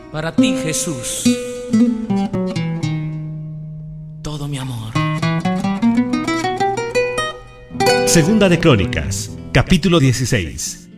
Para ti, Jesús, todo mi amor. Segunda de Crónicas, capítulo 16.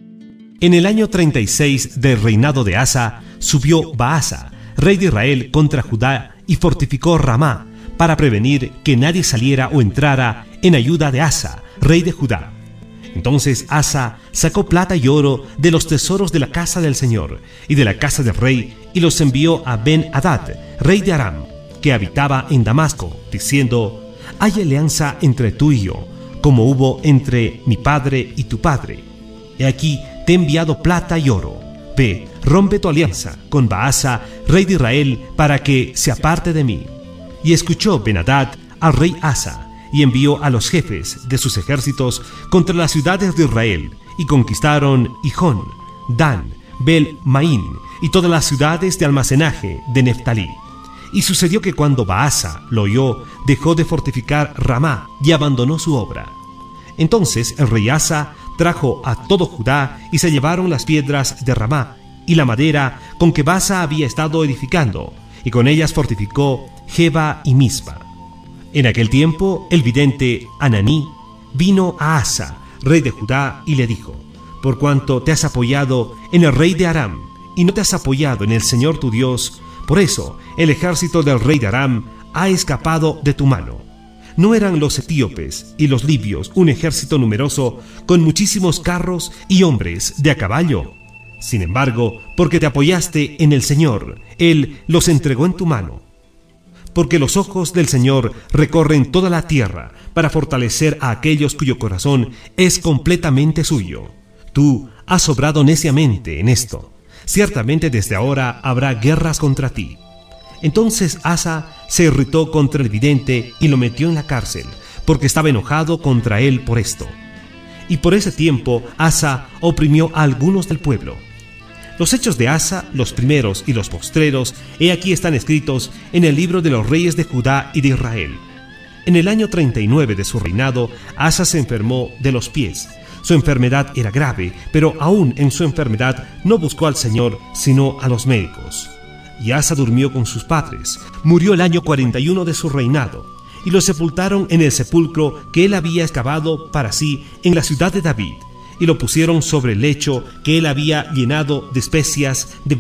En el año 36 del reinado de Asa, subió Baasa, rey de Israel, contra Judá y fortificó Ramá, para prevenir que nadie saliera o entrara en ayuda de Asa, rey de Judá. Entonces Asa sacó plata y oro de los tesoros de la casa del Señor y de la casa del rey, y los envió a Ben-Hadad, rey de Aram, que habitaba en Damasco, diciendo: hay alianza entre tú y yo, como hubo entre mi padre y tu padre. He aquí te he enviado plata y oro. Ve, rompe tu alianza con Baasa, rey de Israel, para que se aparte de mí. Y escuchó Ben-Hadad al rey Asa, y envió a los jefes de sus ejércitos contra las ciudades de Israel, y conquistaron Hijón, Dan, Bel-Maín, y todas las ciudades de almacenaje de Neftalí. Y sucedió que cuando Baasa lo oyó, dejó de fortificar Ramá y abandonó su obra. Entonces el rey Asa trajo a todo Judá, y se llevaron las piedras de Ramá y la madera con que Baasa había estado edificando, y con ellas fortificó Geba y Mispa. En aquel tiempo el vidente Ananí vino a Asa, rey de Judá, y le dijo: por cuanto te has apoyado en el rey de Aram y no te has apoyado en el Señor tu Dios, por eso el ejército del rey de Aram ha escapado de tu mano. ¿No eran los etíopes y los libios un ejército numeroso, con muchísimos carros y hombres de a caballo? Sin embargo, porque te apoyaste en el Señor, Él los entregó en tu mano. Porque los ojos del Señor recorren toda la tierra para fortalecer a aquellos cuyo corazón es completamente suyo. Tú has obrado neciamente en esto. Ciertamente desde ahora habrá guerras contra ti. Entonces Asa se irritó contra el vidente y lo metió en la cárcel, porque estaba enojado contra él por esto. Y por ese tiempo Asa oprimió a algunos del pueblo. Los hechos de Asa, los primeros y los postreros, he aquí están escritos en el libro de los reyes de Judá y de Israel. En el año 39 de su reinado, Asa se enfermó de los pies. Su enfermedad era grave, pero aún en su enfermedad no buscó al Señor, sino a los médicos. Y Asa durmió con sus padres. Murió el año 41 de su reinado, y lo sepultaron en el sepulcro que él había excavado para sí en la ciudad de David, y lo pusieron sobre el lecho que él había llenado de especias, de